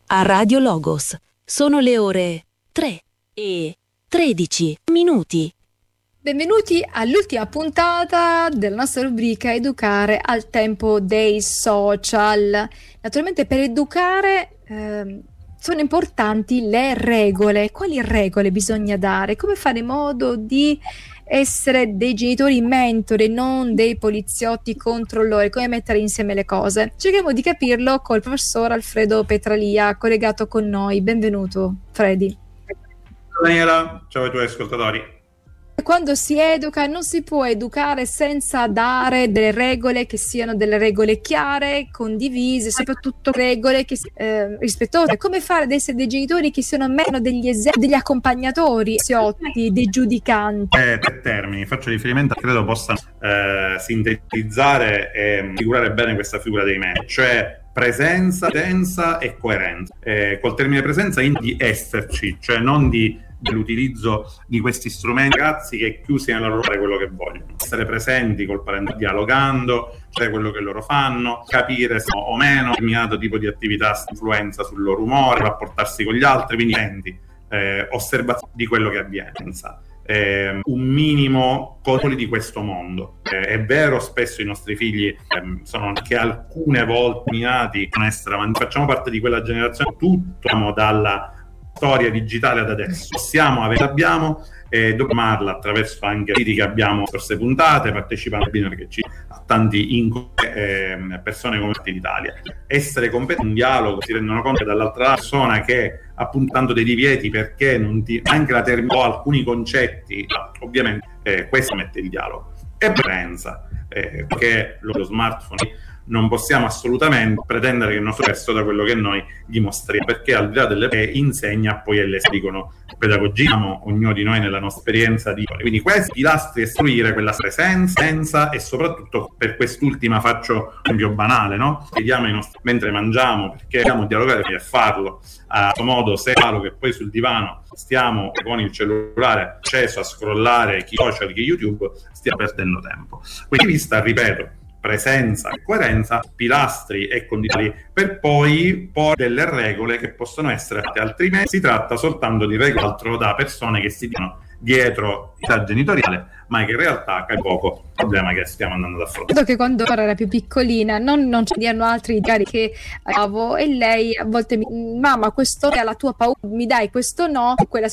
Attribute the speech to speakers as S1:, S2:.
S1: a Radio Logos. Sono le ore 3:13.
S2: Benvenuti all'ultima puntata della nostra rubrica Educare al tempo dei social. Naturalmente per educare sono importanti le regole. Quali regole bisogna dare? Come fare in modo di essere dei genitori mentori, non dei poliziotti controllori? Come mettere insieme le cose? Cerchiamo di capirlo col professor Alfredo Petralia, collegato con noi. Benvenuto, Freddy.
S3: Ciao Daniela, ciao ai tuoi ascoltatori.
S2: Quando si educa non si può educare senza dare delle regole che siano delle regole chiare, condivise, soprattutto regole che rispettose. Come fare ad essere dei genitori che siano meno degli esempi, degli accompagnatori, dei giudicanti?
S3: Tre termini, faccio riferimento, credo possano sintetizzare e figurare bene questa figura dei me, cioè presenza, potenza e coerenza. Col termine presenza di esserci, cioè non dell'utilizzo di questi strumenti, ragazzi che chiusi nella loro fare quello che vogliono, essere presenti col parente dialogando, cioè quello che loro fanno, capire se o meno determinato tipo di attività influenza sul loro umore, rapportarsi con gli altri, quindi osservazione di quello che avviene. Un minimo consoli di questo mondo. È vero, spesso i nostri figli sono anche alcune volte minati con essere avanti. Facciamo parte di quella generazione, tutto dalla storia digitale ad adesso. Abbiamo dobbiamo amarla attraverso anche i che abbiamo scorse puntate, partecipando a tanti incontri persone come d'Italia. Essere competenti in un dialogo, si rendono conto che dall'altra persona che appunto tanto dei divieti perché non ti anche la o alcuni concetti, ovviamente questo mette il dialogo e presenza, perché lo smartphone non possiamo assolutamente pretendere che il nostro testo da quello che noi gli mostriamo, perché al di là delle insegna poi le dicono pedagogia, ognuno di noi nella nostra esperienza di quindi questi pilastri istruire quella presenza e soprattutto per quest'ultima faccio un esempio banale, no? Chiediamo ai nostri mentre mangiamo, perché dobbiamo dialogare e farlo a modo se che poi sul divano stiamo con il cellulare acceso a scrollare chi social, chi YouTube, stiamo perdendo tempo. Quindi vista, ripeto, presenza e coerenza, pilastri e condizioni, per poi porre delle regole che possono essere fatte, altrimenti si tratta soltanto di regole altro da persone che si dicono dietro l'età genitoriale, ma che in realtà è poco il problema che stiamo andando ad affrontare.
S2: Ricordo che quando era più piccolina non ci diano altri cari che avevo, e lei a volte mamma, questo è la tua paura, mi dai questo no, quella